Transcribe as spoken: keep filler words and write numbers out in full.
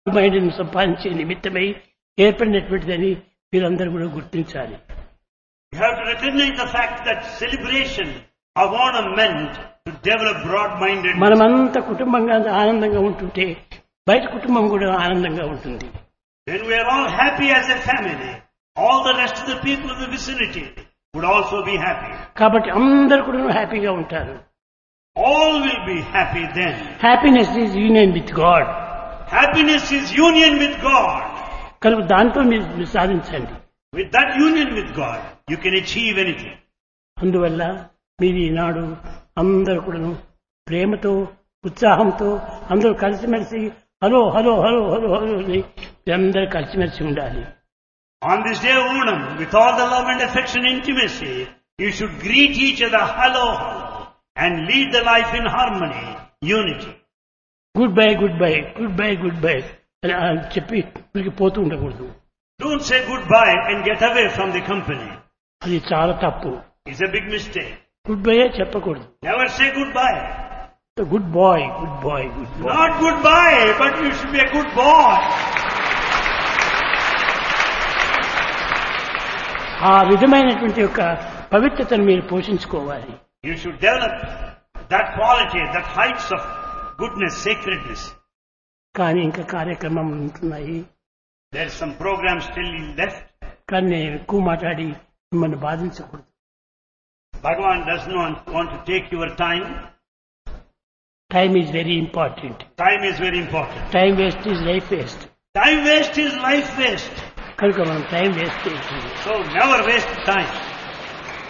మైండ్ని సంపాదించే నిమిత్తమై ఏర్పడినటువంటిదని మీరందరూ కూడా గుర్తించాలి. You have to recognize the fact that celebration of Onam meant to develop broad-minded. మనమంతా కుటుంబంగా ఆనందంగా ఉంటుంటే బయట కుటుంబం కూడా ఆనందంగా ఉంటుంది. When we are all happy as a family, all the rest of the people in the vicinity would also be happy. కాబట్టి అందరూ కూడా హ్యాపీగా ఉంటారు. All will be happy then. Happiness is union with God. Happiness is union with God. కనుక దాంతో మీరు సాధించండి. With that union with God, you can achieve anything. అందువల్ల మీరు ఈనాడు అందరూ కూడాను ప్రేమతో ఉత్సాహంతో అందరూ కలిసిమెలిసి hello hello hello hello hello అని అందరూ కలిసిమెలిసి ఉండాలి. On this day of Onam, with all the love and affection and intimacy, you should greet each other hello, hello, and lead the life in harmony, unity. Good bye good bye good bye good bye అని చెప్పి వీరికి పోతూ ఉండకూడదు. Don't say goodbye and get away from the company. అది చాలా తప్పు. It's a big mistake. Good bye చెప్పకూడదు. Never say goodbye. Good bye good bye good bye. Not goodbye, but you should be a good boy. ఆ విధమైనటువంటి యొక్క పవిత్రతను మీరు పోషించుకోవాలి. You should develop that quality, that heights of goodness, sacredness. కానీ ఇంకా కార్యక్రమం ఉంటున్నాయి. There is some program still left. కానీ నేను ఎక్కువ మాట్లాడి మిమ్మల్ని బాధించకూడదు. Bhagavan does not want to take your time. Time is very important. Time is very important. Time waste is life waste. Time waste is life waste. కనుక మనం time waste చేయకూడదు. So never waste time.